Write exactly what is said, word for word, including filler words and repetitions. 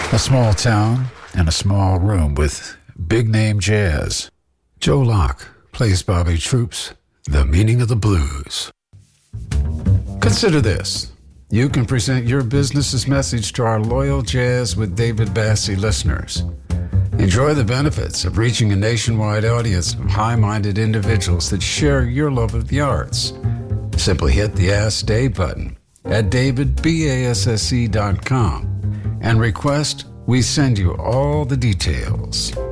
A small town and a small room with big-name jazz. Joe Locke plays Bobby Troups, The Meaning of the Blues. Consider this. You can present your business's message to our loyal Jazz with David Bassie listeners. Enjoy the benefits of reaching a nationwide audience of high-minded individuals that share your love of the arts. Simply hit the Ask Dave button at david basse dot com and request we send you all the details.